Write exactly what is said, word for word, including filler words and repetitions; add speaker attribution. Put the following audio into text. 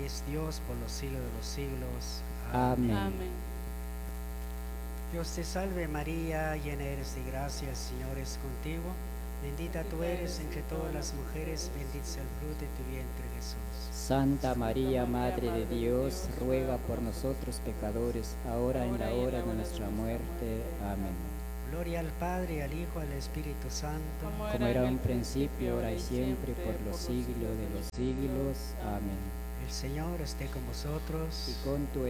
Speaker 1: es Dios por los siglos de los siglos.
Speaker 2: Amén.
Speaker 3: Amén.
Speaker 1: Dios te salve María, llena eres de gracia, el Señor es contigo. Bendita tú eres entre todas las mujeres, bendito es el fruto de tu vientre Jesús.
Speaker 2: Santa María, Madre de Dios, ruega por nosotros pecadores, ahora en la hora de nuestra muerte. Amén.
Speaker 1: Gloria al Padre, al Hijo, al Espíritu Santo.
Speaker 2: Como era en un principio, ahora y siempre, por los siglos de los siglos. Amén.
Speaker 1: El Señor esté con vosotros.
Speaker 2: Y con tu